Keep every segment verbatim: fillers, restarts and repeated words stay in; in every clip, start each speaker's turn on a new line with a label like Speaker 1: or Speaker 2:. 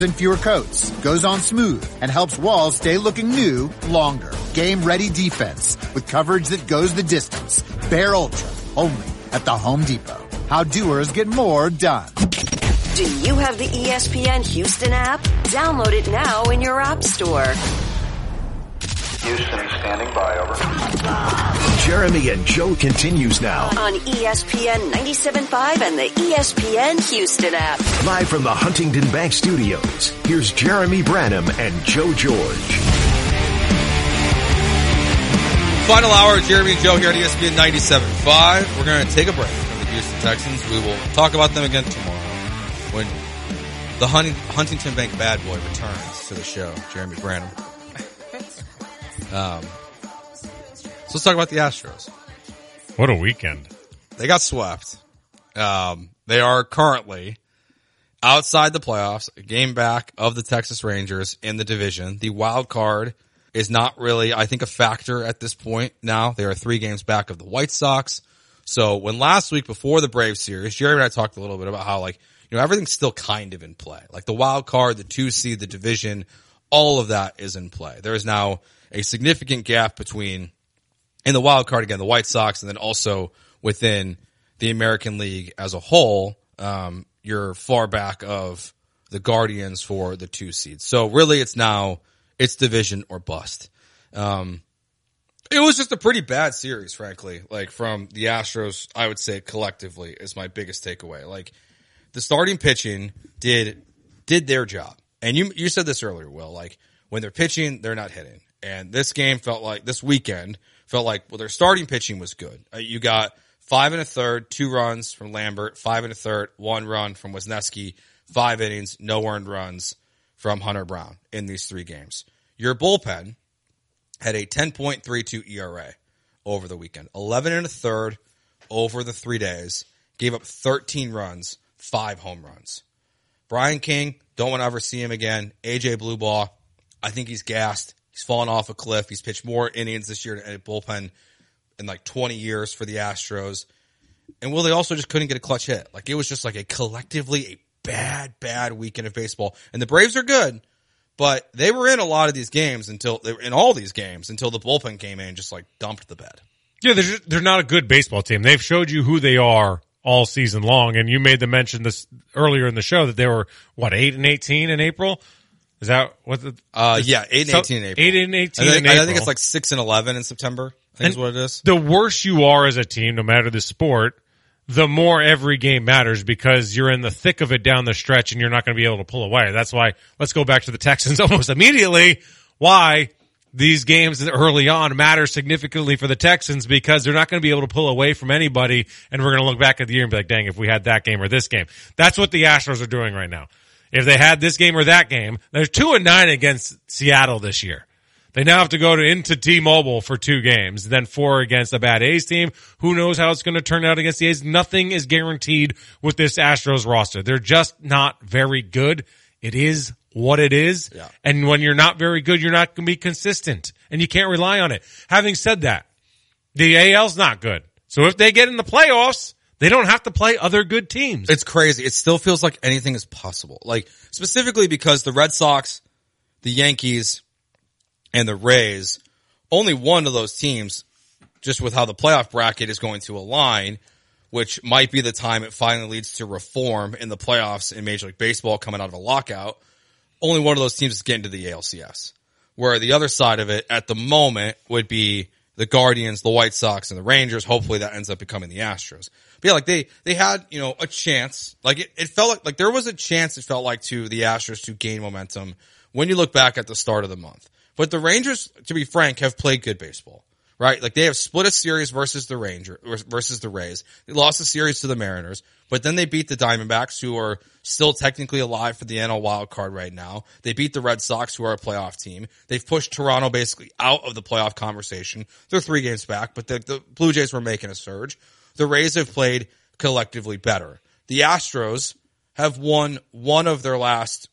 Speaker 1: and fewer coats, goes on smooth, and helps walls stay looking new longer. Game-ready defense with coverage that goes the distance. Bear Ultra, only at the Home Depot. How doers get more done.
Speaker 2: Do you have the E S P N Houston app? Download it now in your app store.
Speaker 3: Houston standing by, over.
Speaker 4: Jeremy and Joe continues now
Speaker 2: on E S P N ninety-seven point five and the E S P N Houston app.
Speaker 4: Live from the Huntington Bank Studios, here's Jeremy Branham and Joe George.
Speaker 5: Final hour, Jeremy and Joe here at E S P N ninety-seven point five. We're going to take a break from the Houston Texans. We will talk about them again tomorrow when the Huntington Bank bad boy returns to the show, Jeremy Branham. Um, so let's talk about the Astros.
Speaker 6: What a weekend.
Speaker 5: They got swept. Um, they are currently outside the playoffs, a game back of the Texas Rangers in the division. The wild card is not really, I think, a factor at this point now. They are three games back of the White Sox. So when last week before the Braves series, Jerry and I talked a little bit about how, like, you know, everything's still kind of in play. Like the wild card, the two seed, the division, all of that is in play. There is now a significant gap between, in the wild card again, the White Sox, and then also within the American League as a whole, um, you're far back of the Guardians for the two seeds. So really it's now, it's division or bust. Um, it was just a pretty bad series, frankly, like from the Astros, I would say collectively is my biggest takeaway. Like the starting pitching did, did their job. And you, you said this earlier, Will, like when they're pitching, they're not hitting. And this game felt like, this weekend felt like, well, their starting pitching was good. Uh, you got five and a third, two runs from Lambert, five and a third, one run from Wisniewski, five innings, no earned runs from Hunter Brown in these three games. Your bullpen had a ten point three two E R A over the weekend, eleven and a third over the three days, gave up thirteen runs, five home runs. Brian King, don't want to ever see him again. A J Bluebaugh, I think he's gassed. He's fallen off a cliff. He's pitched more innings this year at bullpen in like twenty years for the Astros. And Will, they also just couldn't get a clutch hit. Like it was just like a collectively a bad, bad weekend of baseball. And the Braves are good, but they were in a lot of these games until they were in all these games until the bullpen came in and just like dumped the bed.
Speaker 6: Yeah, they're just, they're not a good baseball team. They've showed you who they are all season long. And you made the mention this earlier in the show that they were what, eight and eighteen in April? Is that what the?
Speaker 5: Uh, yeah, eight and eighteen in April.
Speaker 6: Eight and eighteen
Speaker 5: I think,
Speaker 6: in April.
Speaker 5: I think it's like six and eleven in September. I think
Speaker 6: and
Speaker 5: is what it is.
Speaker 6: The worse you are as a team, no matter the sport, the more every game matters because you're in the thick of it down the stretch and you're not going to be able to pull away. That's why, let's go back to the Texans almost immediately. Why these games early on matter significantly for the Texans because they're not going to be able to pull away from anybody and we're going to look back at the year and be like, dang, if we had that game or this game. That's what the Astros are doing right now. If they had this game or that game, they're two and nine against Seattle this year. They now have to go to into T-Mobile for two games, then four against a bad A's team. Who knows how it's going to turn out against the A's? Nothing is guaranteed with this Astros roster. They're just not very good. It is what it is.
Speaker 5: Yeah.
Speaker 6: And when you're not very good, you're not going to be consistent, and you can't rely on it. Having said that, the A L's not good. So if they get in the playoffs, they don't have to play other good teams.
Speaker 5: It's crazy. It still feels like anything is possible. Like, specifically because the Red Sox, the Yankees, and the Rays, only one of those teams, just with how the playoff bracket is going to align, which might be the time it finally leads to reform in the playoffs in Major League Baseball coming out of a lockout, only one of those teams is getting to the A L C S. Where the other side of it at the moment would be the Guardians, the White Sox, and the Rangers. Hopefully that ends up becoming the Astros. But yeah, like they, they had, you know, a chance. Like it, it felt like, like there was a chance it felt like to the Astros to gain momentum when you look back at the start of the month. But the Rangers, to be frank, have played good baseball, right? Like they have split a series versus the Ranger, versus the Rays. They lost a series to the Mariners, but then they beat the Diamondbacks, who are still technically alive for the N L wild card right now. They beat the Red Sox, who are a playoff team. They've pushed Toronto basically out of the playoff conversation. They're three games back, but the, the Blue Jays were making a surge. The Rays have played collectively better. The Astros have won one of their last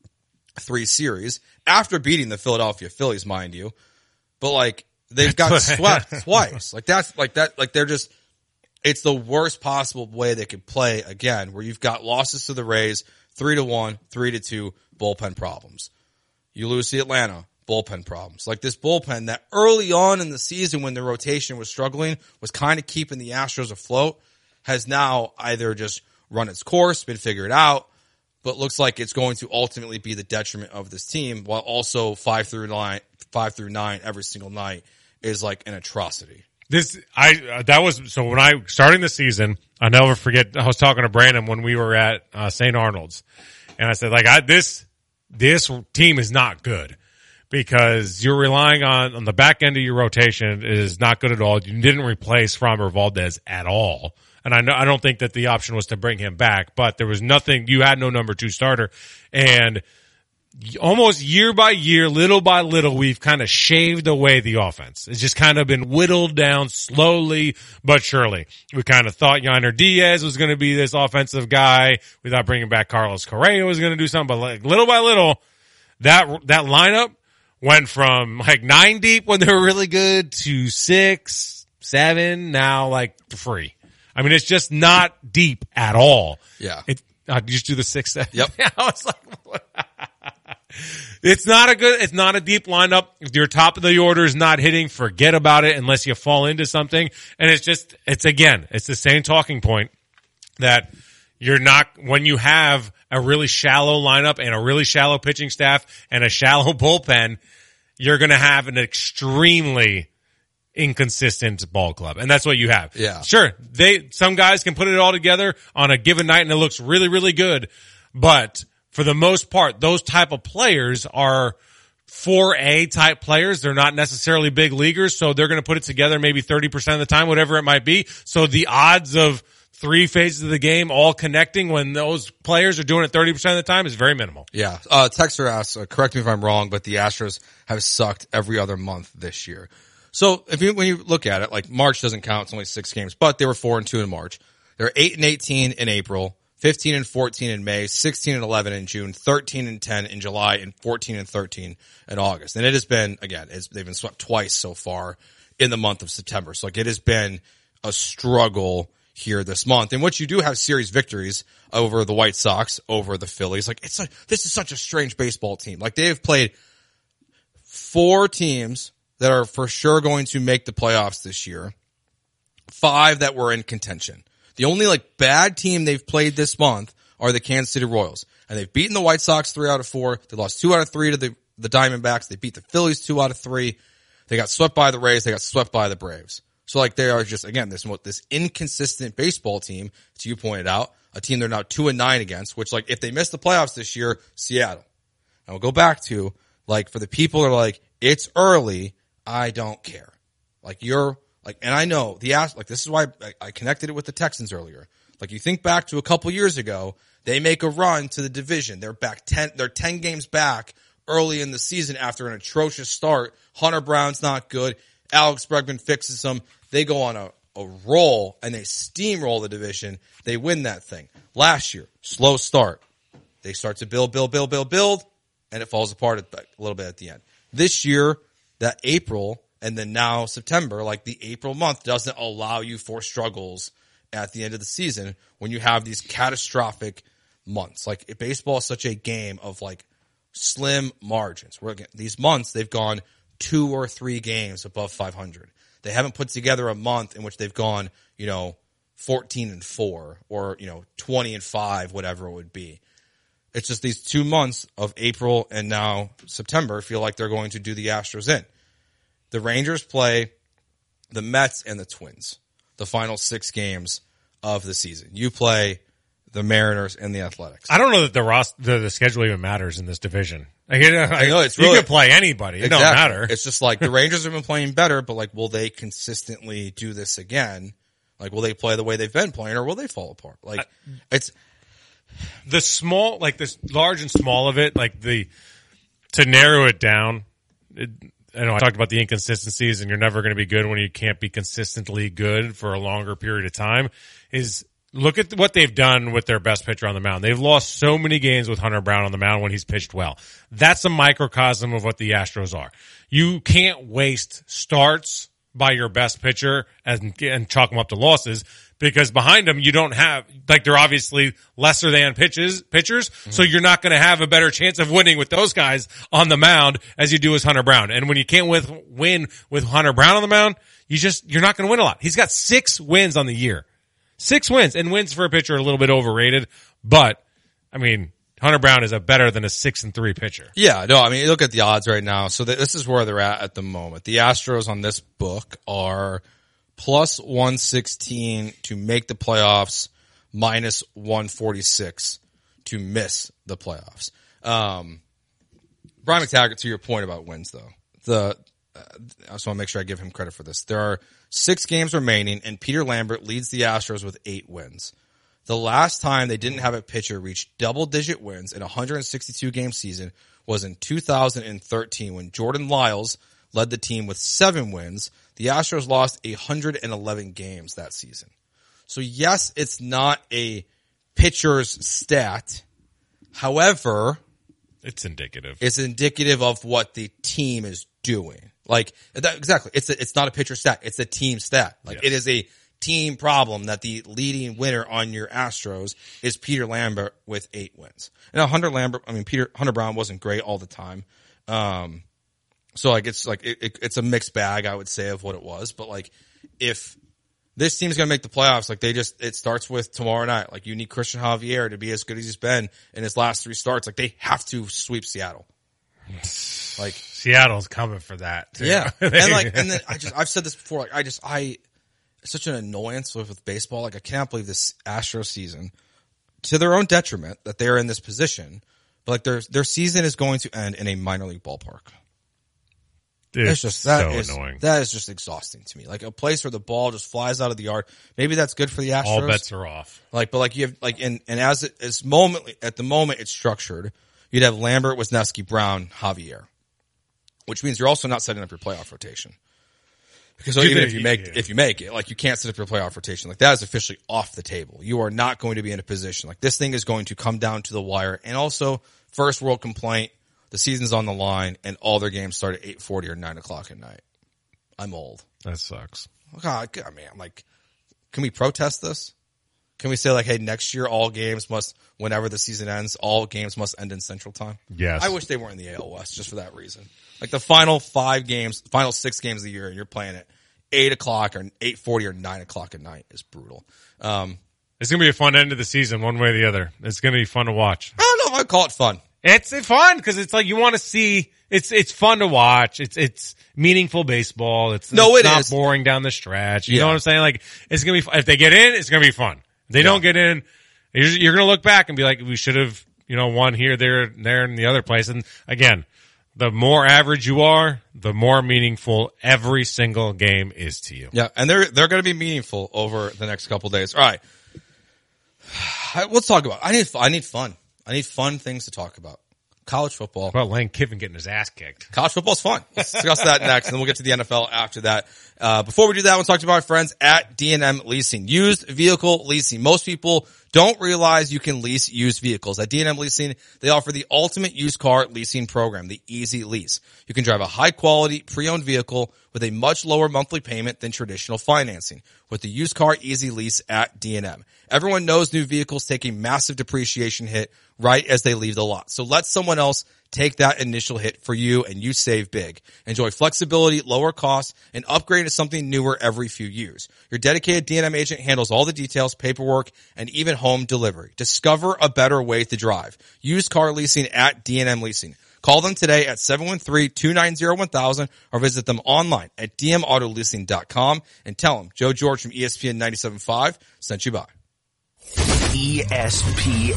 Speaker 5: three series after beating the Philadelphia Phillies, mind you. But like they've got swept twice. Like that's like that. Like they're just. It's the worst possible way they could play again, where you've got losses to the Rays, three to one, three to two, bullpen problems. You lose to Atlanta, bullpen problems. Like this bullpen that early on in the season when the rotation was struggling was kind of keeping the Astros afloat has now either just run its course, been figured out, but looks like it's going to ultimately be the detriment of this team while also five through nine, five through nine every single night is like an atrocity.
Speaker 6: This, I, uh, that was, so when I, starting the season, I'll never forget, I was talking to Brandon when we were at, uh, Saint Arnold's. And I said, like, I, this, this team is not good because you're relying on, on the back end of your rotation is not good at all. You didn't replace Framber Valdez at all. And I know, I don't think that the option was to bring him back, but there was nothing, you had no number two starter. And almost year by year, little by little, we've kind of shaved away the offense. It's just kind of been whittled down slowly but surely. We kind of thought Yainer Diaz was going to be this offensive guy. We thought bringing back Carlos Correa was going to do something, but like little by little, that that lineup went from like nine deep when they were really good to six, seven, now like three. I mean, it's just not deep at all.
Speaker 5: Yeah.
Speaker 6: It, uh, you just do the six, seven.
Speaker 5: Yep.
Speaker 6: I was like, what? It's not a good, it's not a deep lineup. If your top of the order is not hitting, forget about it unless you fall into something. And it's just, it's again, it's the same talking point that you're not, when you have a really shallow lineup and a really shallow pitching staff and a shallow bullpen, you're going to have an extremely inconsistent ball club. And that's what you have.
Speaker 5: Yeah.
Speaker 6: Sure. They, some guys can put it all together on a given night and it looks really, really good. But for the most part, those type of players are four A type players. They're not necessarily big leaguers, so they're going to put it together maybe thirty percent of the time, whatever it might be. So the odds of three phases of the game all connecting when those players are doing it thirty percent of the time is very minimal.
Speaker 5: Yeah. Uh, Texter asks, uh, correct me if I'm wrong, but the Astros have sucked every other month this year. So if you, when you look at it, like March doesn't count, it's only six games, but they were four and two in March. They're eight and eighteen in April. fifteen and fourteen in May, sixteen and eleven in June, thirteen and ten in July, and fourteen and thirteen in August. And it has been, again, it's, they've been swept twice so far in the month of September. So like it has been a struggle here this month. And what you do have series victories over the White Sox, over the Phillies. Like it's a, this is such a strange baseball team. Like they have played four teams that are for sure going to make the playoffs this year, five that were in contention. The only like bad team they've played this month are the Kansas City Royals. And they've beaten the White Sox three out of four. They lost two out of three to the, the Diamondbacks. They beat the Phillies two out of three. They got swept by the Rays. They got swept by the Braves. So like they are just, again, this, this inconsistent baseball team, as you pointed out, a team they're now two and nine against, which like if they miss the playoffs this year, Seattle. And we'll go back to like for the people that are like, it's early, I don't care. Like you're, Like, and I know the ask, like, this is why I, I connected it with the Texans earlier. Like, you think back to a couple years ago, they make a run to the division. They're back ten, they're ten games back early in the season after an atrocious start. Hunter Brown's not good. Alex Bregman fixes them. They go on a, a roll and they steamroll the division. They win that thing. Last year, slow start. They start to build, build, build, build, build, and it falls apart a little bit at the end. This year, that April, and then now September, like the April month doesn't allow you for struggles at the end of the season when you have these catastrophic months. Like baseball is such a game of like slim margins. Where again, these months they've gone two or three games above five hundred. They haven't put together a month in which they've gone, you know, fourteen and four or, you know, twenty and five, whatever it would be. It's just these two months of April and now September feel like they're going to do the Astros in. The Rangers play the Mets and the Twins, the final six games of the season. You play the Mariners and the Athletics.
Speaker 6: I don't know that the roster, the, the schedule even matters in this division. I,
Speaker 5: I know it's really,
Speaker 6: you can play anybody. It
Speaker 5: exactly.
Speaker 6: don't matter.
Speaker 5: It's just like the Rangers have been playing better, but like, will they consistently do this again? Like, will they play the way they've been playing, or will they fall apart? Like, I, it's
Speaker 6: the small, like this large and small of it, like the to narrow it down. It, I know I talked about the inconsistencies, and you're never going to be good when you can't be consistently good for a longer period of time. Is look at what they've done with their best pitcher on the mound. They've lost so many games with Hunter Brown on the mound when he's pitched well. That's a microcosm of what the Astros are. You can't waste starts by your best pitcher and, and chalk them up to losses, because behind them you don't have, like, they're obviously lesser than pitches, pitchers, mm-hmm. so you're not going to have a better chance of winning with those guys on the mound as you do as Hunter Brown. And when you can't with, win with Hunter Brown on the mound, you just, you're not going to win a lot. He's got six wins on the year. Six wins, and wins for a pitcher are a little bit overrated, but, I mean, Hunter Brown is a better than a six and three pitcher.
Speaker 5: Yeah, no, I mean, you look at the odds right now. So th- this is where they're at at the moment. The Astros on this book are plus one sixteen to make the playoffs, minus one forty-six to miss the playoffs. Um, Brian McTaggart, to your point about wins, though, the uh, I just want to make sure I give him credit for this. There are six games remaining, and Peter Lambert leads the Astros with eight wins. The last time they didn't have a pitcher reach double-digit wins in a one hundred sixty-two game season was in two thousand thirteen when Jordan Lyles led the team with seven wins. The Astros lost one hundred eleven games that season. So, yes, it's not a pitcher's stat. However,
Speaker 6: it's indicative.
Speaker 5: It's indicative of what the team is doing. Like, that, exactly. It's a, it's not a pitcher stat. It's a team stat. Like, yes. It is a team problem that the leading winner on your Astros is Peter Lambert with eight wins. And Hunter Lambert, I mean, Peter, Hunter Brown wasn't great all the time. Um, so like, it's like, it, it, it's a mixed bag, I would say, of what it was. But like, if this team's going to make the playoffs, like they just, it starts with tomorrow night. Like you need Christian Javier to be as good as he's been in his last three starts. Like they have to sweep Seattle. Like
Speaker 6: Seattle's coming for that too.
Speaker 5: Yeah. And like, and then I just, I've said this before, like I just, I, it's such an annoyance with, with baseball. Like I cannot believe this Astro season, to their own detriment, that they're in this position. But like their their season is going to end in a minor league ballpark.
Speaker 6: It's,
Speaker 5: it's just that
Speaker 6: so
Speaker 5: is,
Speaker 6: annoying.
Speaker 5: That is just exhausting to me. Like a place where the ball just flies out of the yard. Maybe that's good for the Astros.
Speaker 6: All bets are off.
Speaker 5: Like, but like you have like and and as it as moment at the moment it's structured, you'd have Lambert, Wisniewski, Brown, Javier, which means you're also not setting up your playoff rotation. Because so even if you make, if you make it, like you can't set up your playoff rotation. Like that is officially off the table. You are not going to be in a position. Like this thing is going to come down to the wire. And also, first world complaint, the season's on the line and all their games start at eight forty or nine o'clock at night. I'm old.
Speaker 6: That sucks.
Speaker 5: God, God, man, I'm like, can we protest this? Can we say like, hey, next year all games must, whenever the season ends, all games must end in Central Time?
Speaker 6: Yes.
Speaker 5: I wish they weren't in the A L West just for that reason. Like the final five games, final six games of the year, you're playing at eight o'clock or eight forty or nine o'clock at night is brutal. Um,
Speaker 6: it's going to be a fun end of the season one way or the other. It's going to be fun to watch.
Speaker 5: I don't know if I'd call it fun.
Speaker 6: It's fun because it's like you want to see, it's, it's fun to watch. It's, it's meaningful baseball. It's,
Speaker 5: no,
Speaker 6: it's
Speaker 5: it
Speaker 6: not
Speaker 5: is.
Speaker 6: boring down the stretch. You
Speaker 5: Yeah.
Speaker 6: know what I'm saying? Like it's going to be, fun. If they get in, it's going to be fun. If they
Speaker 5: Yeah.
Speaker 6: don't get in, you're, you're going to look back and be like, we should have, you know, won here, there, there, and the other place. And again, the more average you are, the more meaningful every single game is to you.
Speaker 5: Yeah, and they're they're going to be meaningful over the next couple of days. All right, let's talk about. I need I need fun. I need fun things to talk about. College football.
Speaker 6: What about Lane Kiffin getting his ass kicked?
Speaker 5: College football's fun. Let's discuss that next, and then we'll get to the N F L after that. Uh, before we do that, let's talk to our friends at D and M Leasing. Used vehicle leasing. Most people don't realize you can lease used vehicles. At D and M Leasing, they offer the ultimate used car leasing program, the Easy Lease. You can drive a high-quality, pre-owned vehicle with a much lower monthly payment than traditional financing with the used car Easy Lease at D and M. Everyone knows new vehicles take a massive depreciation hit right as they leave the lot. So let someone else take that initial hit for you and you save big. Enjoy flexibility, lower costs, and upgrade to something newer every few years. Your dedicated D and M agent handles all the details, paperwork, and even home delivery. Discover a better way to drive. Use car leasing at D and M Leasing. Call them today at seven one three, two nine zero, one thousand or visit them online at d m auto leasing dot com and tell them Joe George from E S P N ninety-seven point five sent you by.
Speaker 4: E S P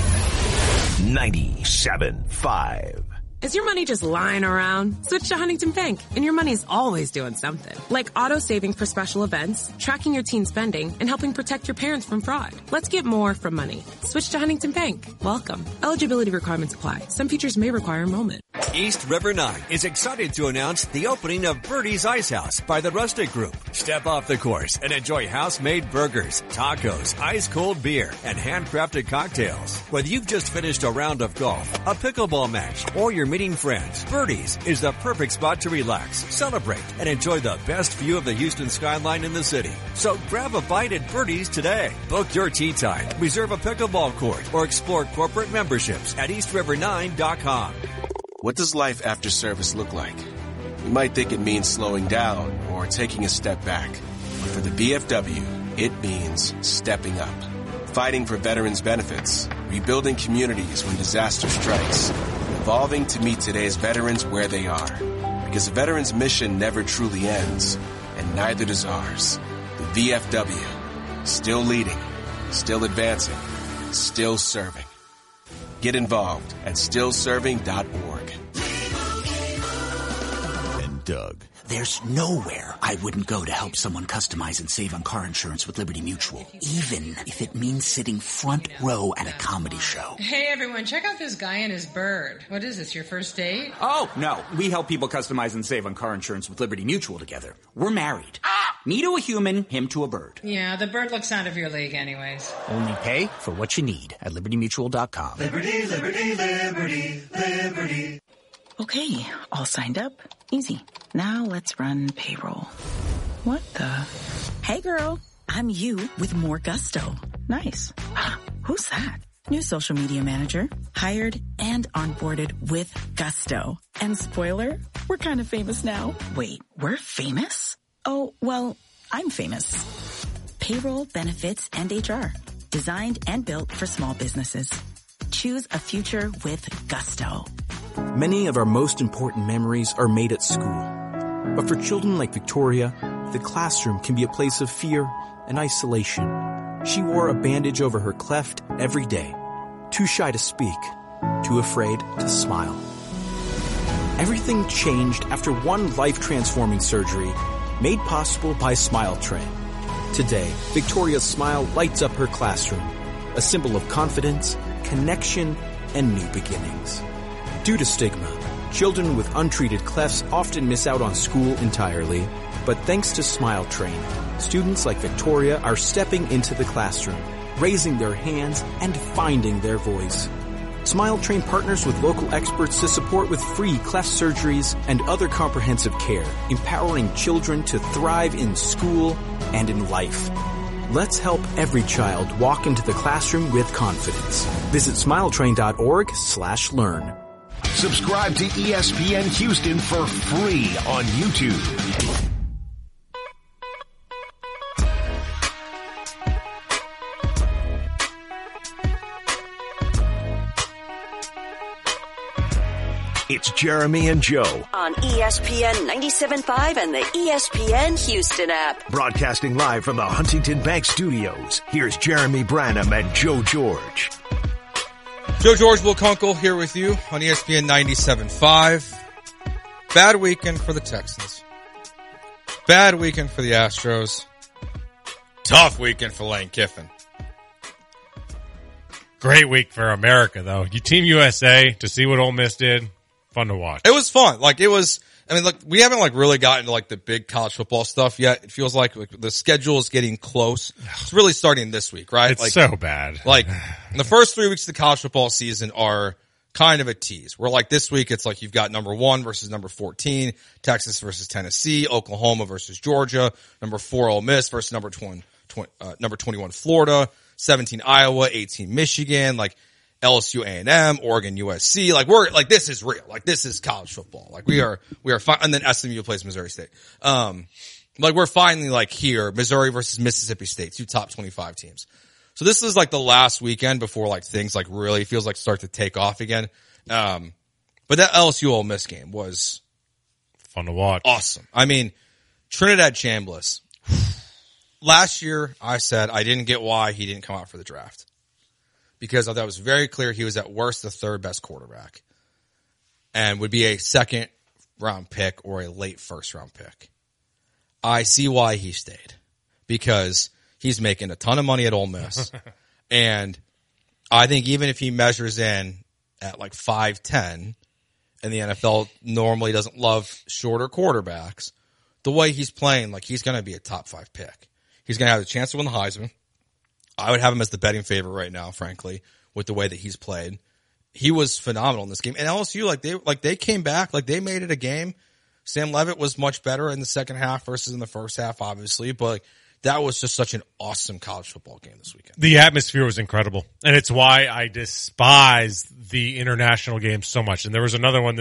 Speaker 4: N ninety-seven point five.
Speaker 3: Is your money just lying around? Switch to Huntington Bank, and your money's always doing something. Like auto-saving for special events, tracking your teen spending, and helping protect your parents from fraud. Let's get more from money. Switch to Huntington Bank. Welcome. Eligibility requirements apply. Some features may require enrollment.
Speaker 7: East River Nine is excited to announce the opening of Birdie's Ice House by the Rustic Group. Step off the course and enjoy house-made burgers, tacos, ice-cold beer, and handcrafted cocktails. Whether you've just finished a round of golf, a pickleball match, or you're meeting friends, Birdie's is the perfect spot to relax, celebrate, and enjoy the best view of the Houston skyline in the city. So grab a bite at Birdie's today. Book your tee time, reserve a pickleball court, or explore corporate memberships at east river nine dot com.
Speaker 8: What does life after service look like? You might think it means slowing down or taking a step back. But for the V F W, it means stepping up. Fighting for veterans' benefits, rebuilding communities when disaster strikes, evolving to meet today's veterans where they are. Because a veteran's mission never truly ends, and neither does ours. The V F W, still leading, still advancing, still serving. Get involved at still serving dot org.
Speaker 9: And Doug. There's nowhere I wouldn't go to help someone customize and save on car insurance with Liberty Mutual, even if it means sitting front row at a comedy show.
Speaker 10: Hey everyone, check out this guy and his bird. What is this, your first date?
Speaker 9: Oh, no. We help people customize and save on car insurance with Liberty Mutual together. We're married. Ah! Me to a human, him to a bird.
Speaker 10: Yeah, the bird looks out of your league anyways.
Speaker 9: Only pay for what you need at liberty mutual dot com.
Speaker 11: Liberty, liberty, liberty, liberty.
Speaker 12: Okay, all signed up. Easy. Now let's run payroll. What the? Hey girl, I'm you with more gusto. Nice. Who's that? New social media manager. Hired and onboarded with gusto. And spoiler, we're kind of famous now. Wait, we're famous? Oh, well, I'm famous. Payroll, benefits, and H R. Designed and built for small businesses. Choose a future with gusto.
Speaker 13: Many of our most important memories are made at school. But for children like Victoria, the classroom can be a place of fear and isolation. She wore a bandage over her cleft every day. Too shy to speak, too afraid to smile. Everything changed after one life-transforming surgery made possible by Smile Train. Today, Victoria's smile lights up her classroom, a symbol of confidence, connection, and new beginnings. Due to stigma, children with untreated clefts often miss out on school entirely, but thanks to Smile Train, students like Victoria are stepping into the classroom, raising their hands, and finding their voice. Smile Train partners with local experts to support with free cleft surgeries and other comprehensive care, empowering children to thrive in school and in life. Let's help every child walk into the classroom with confidence. Visit smiletrain dot org slash learn.
Speaker 4: Subscribe to E S P N Houston for free on YouTube. It's Jeremy and Joe
Speaker 2: on E S P N ninety-seven point five and the E S P N Houston app.
Speaker 4: Broadcasting live from the Huntington Bank Studios. Here's Jeremy Branham and Joe George.
Speaker 5: Joe George, Will Kunkel here with you on E S P N ninety-seven point five. Bad weekend for the Texans. Bad weekend for the Astros. Tough weekend for Lane Kiffin.
Speaker 6: Great week for America, though. You Team U S A, to see what Ole Miss did, fun to watch.
Speaker 5: It was fun. Like, it was, I mean, look, we haven't like really gotten to like the big college football stuff yet. It feels like, like the schedule is getting close. It's really starting this week, right?
Speaker 6: It's
Speaker 5: like,
Speaker 6: so bad.
Speaker 5: Like, the first three weeks of the college football season are kind of a tease. Where like this week, it's like you've got number one versus number fourteen, Texas versus Tennessee, Oklahoma versus Georgia, number four Ole Miss versus number twenty, twenty uh, number twenty-one Florida, seventeen Iowa, eighteen Michigan, like L S U A and M, Oregon U S C. Like we're, like this is real. Like this is college football. Like we are, we are fine. And then S M U plays Missouri State. Um, like we're finally like here, Missouri versus Mississippi State, two top twenty-five teams. So this is like the last weekend before like things like really feels like start to take off again. Um, but that L S U Ole Miss game was
Speaker 6: fun to watch.
Speaker 5: Awesome. I mean, Trinidad Chambliss. Last year, I said I didn't get why he didn't come out for the draft. Because I thought it was very clear he was at worst the third best quarterback. And would be a second round pick or a late first round pick. I see why he stayed. Because he's making a ton of money at Ole Miss. And I think even if he measures in at like five ten and the N F L normally doesn't love shorter quarterbacks. The way he's playing, like he's going to be a top five pick. He's going to have a chance to win the Heisman. I would have him as the betting favorite right now, frankly, with the way that he's played. He was phenomenal in this game. And L S U, like they, like they came back, like they made it a game. Sam Levitt was much better in the second half versus in the first half, obviously, but like, that was just such an awesome college football game this weekend.
Speaker 6: The atmosphere was incredible. And it's why I despise the international games so much. And there was another one